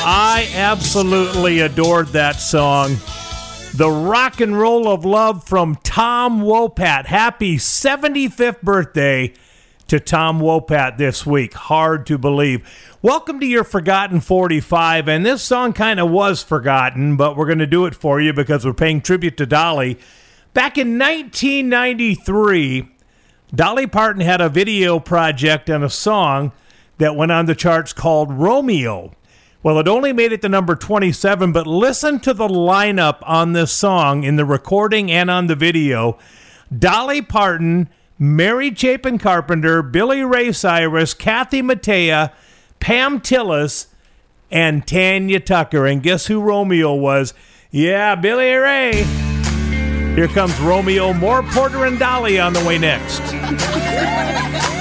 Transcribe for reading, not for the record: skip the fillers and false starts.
I absolutely adored that song. The Rock and Roll of Love from Tom Wopat. Happy 75th birthday to Tom Wopat this week. Hard to believe. Welcome to your Forgotten 45, and this song kind of was forgotten, but we're going to do it for you because we're paying tribute to Dolly. Back in 1993, Dolly Parton had a video project and a song that went on the charts called Romeo. Well, it only made it to number 27, but listen to the lineup on this song in the recording and on the video. Dolly Parton, Mary Chapin Carpenter, Billy Ray Cyrus, Kathy Mattea, Pam Tillis, and Tanya Tucker. And guess who Romeo was? Yeah, Billy Ray. Here comes Romeo. More Porter and Dolly on the way next.